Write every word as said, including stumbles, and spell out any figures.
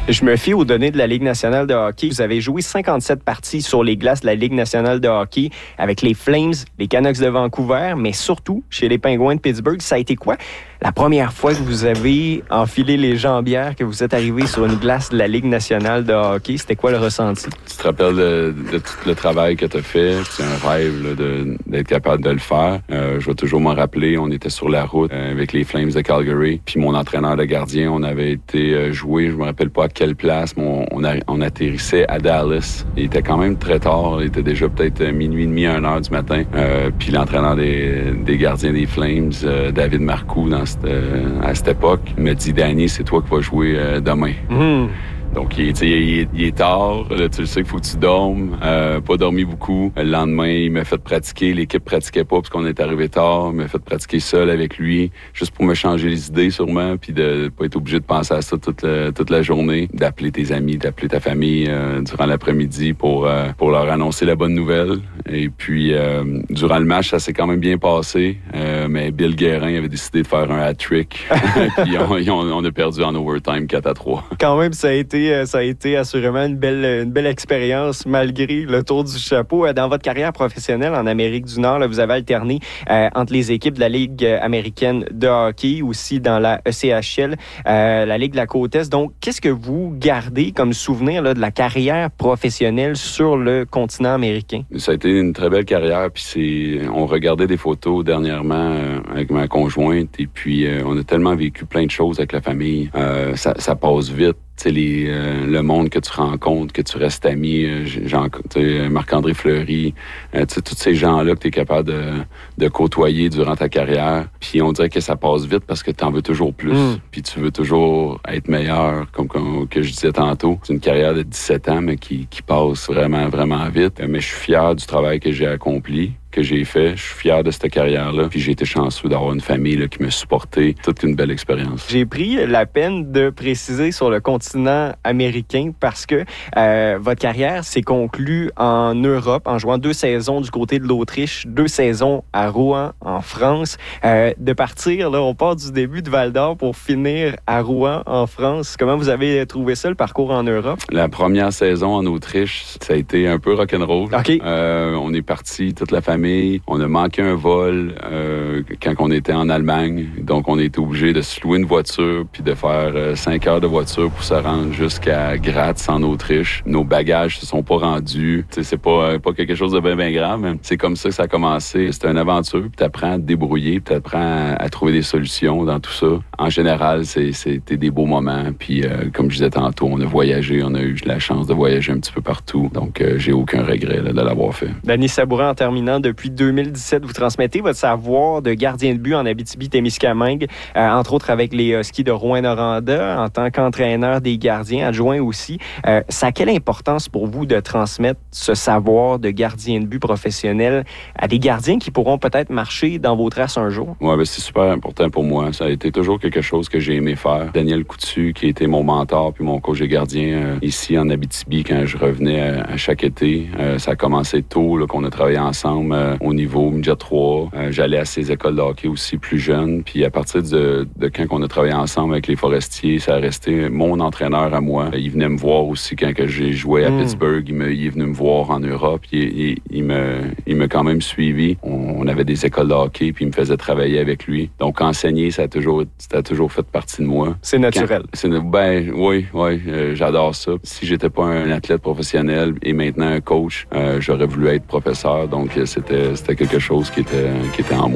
Je me fie aux données de la Ligue nationale de hockey. Vous avez joué cinquante-sept parties sur les glaces de la Ligue nationale de hockey avec les Flames, les Canucks de Vancouver, mais surtout chez les Pingouins de Pittsburgh. Ça a été quoi la première fois que vous avez enfilé les jambières, que vous êtes arrivé sur une glace de la Ligue nationale de hockey? C'était quoi le ressenti? Tu te rappelles de, de tout le travail que tu as fait. C'est un rêve là, de, d'être capable de le faire. Euh, je vais toujours m'en rappeler. On était sur la route euh, avec les Flames de Calgary. Puis mon entraîneur de gardien, on avait été euh, joué, je me rappelle pas à quelle place, mais on, on, a, on atterrissait à Dallas. Il était quand même très tard. Il était déjà peut-être minuit et demi, une heure du matin. Euh, puis l'entraîneur des, des gardiens des Flames, euh, David Marcoux, dans cette, euh, à cette époque, me dit « Danny, c'est toi qui vas jouer euh, demain. Mm. » Donc, il, il, il est tard. Là, tu le sais qu'il faut que tu dormes. Euh, pas dormi beaucoup. Le lendemain, il m'a fait pratiquer. L'équipe pratiquait pas parce qu'on est arrivé tard. Il m'a fait pratiquer seul avec lui, juste pour me changer les idées sûrement, puis de pas être obligé de penser à ça toute, le, toute la journée. D'appeler tes amis, d'appeler ta famille euh, durant l'après-midi pour, euh, pour leur annoncer la bonne nouvelle. Et puis, euh, durant le match, ça s'est quand même bien passé. Euh, mais Bill Guérin avait décidé de faire un hat-trick. Puis on, on, on a perdu en overtime quatre à trois. Quand même, ça a été Ça a été assurément une belle, une belle expérience malgré le tour du chapeau. Dans votre carrière professionnelle en Amérique du Nord, là, vous avez alterné euh, entre les équipes de la Ligue américaine de hockey, aussi dans la E C H L, euh, la Ligue de la Côte-Est. Donc, qu'est-ce que vous gardez comme souvenir là, de la carrière professionnelle sur le continent américain? Ça a été une très belle carrière. Puis c'est, on regardait des photos dernièrement euh, avec ma conjointe et puis euh, on a tellement vécu plein de choses avec la famille. Euh, ça, ça passe vite. Tu sais, les, euh, le monde que tu rencontres, que tu restes ami, euh, Jean, Marc-André Fleury, euh, tu sais, tous ces gens-là que tu es capable de, de côtoyer durant ta carrière. Puis on dirait que ça passe vite parce que tu en veux toujours plus. Mm. Puis tu veux toujours être meilleur, comme, comme que je disais tantôt. C'est une carrière de dix-sept ans, mais qui, qui passe vraiment, vraiment vite. Mais je suis fier du travail que j'ai accompli, que j'ai fait. Je suis fier de cette carrière-là. Puis j'ai été chanceux d'avoir une famille là, qui m'a supporté. Toute une belle expérience. J'ai pris la peine de préciser sur le continent américain parce que euh, votre carrière s'est conclue en Europe en jouant deux saisons du côté de l'Autriche, deux saisons à Rouen, en France. Euh, de partir, là, on part du début de Val-d'Or pour finir à Rouen, en France. Comment vous avez trouvé ça, le parcours en Europe? La première saison en Autriche, ça a été un peu rock'n'roll. Okay. Euh, on est parti, toute la famille. On a manqué un vol euh, quand on était en Allemagne. Donc, on était obligé de se louer une voiture puis de faire euh, cinq heures de voiture pour se rendre jusqu'à Graz, en Autriche. Nos bagages se sont pas rendus. T'sais, c'est pas, pas quelque chose de bien, bien grave, mais c'est comme ça que ça a commencé. C'est une aventure, puis t'apprends à te débrouiller, puis t'apprends à, à trouver des solutions dans tout ça. En général, c'est, c'était des beaux moments. Puis, euh, comme je disais tantôt, on a voyagé, on a eu la chance de voyager un petit peu partout. Donc, euh, j'ai aucun regret là, de l'avoir fait. Danny Sabourin, en terminant, depuis deux mille dix-sept, vous transmettez votre savoir de gardien de but en Abitibi-Témiscamingue, euh, entre autres avec les Huskies de Rouyn-Noranda, en tant qu'entraîneur des gardiens, adjoint aussi. Euh, ça a quelle importance pour vous de transmettre ce savoir de gardien de but professionnel à des gardiens qui pourront peut-être marcher dans vos traces un jour? Oui, ben c'est super important pour moi. Ça a été toujours quelque chose que j'ai aimé faire. Daniel Coutu, qui était mon mentor puis mon coach de gardien euh, ici en Abitibi, quand je revenais à, à chaque été, euh, ça a commencé tôt, là, qu'on a travaillé ensemble euh, au niveau midget trois. Euh, j'allais à ces écoles de hockey aussi plus jeune. Puis à partir de, de quand on a travaillé ensemble avec les Forestiers, ça a resté mon entraîneur à moi. Il venait me voir aussi quand que j'ai joué à mm. Pittsburgh. Il, me, il est venu me voir en Europe. Il, il, il, me, il m'a quand même suivi. On, on avait des écoles de hockey, puis il me faisait travailler avec lui. Donc enseigner, ça a toujours, ça a toujours fait partie de moi. C'est naturel. Quand, c'est, ben oui, oui, euh, j'adore ça. Si j'étais pas un athlète professionnel et maintenant un coach, euh, j'aurais voulu être professeur. Donc c'était, c'était quelque chose qui était, qui était en moi.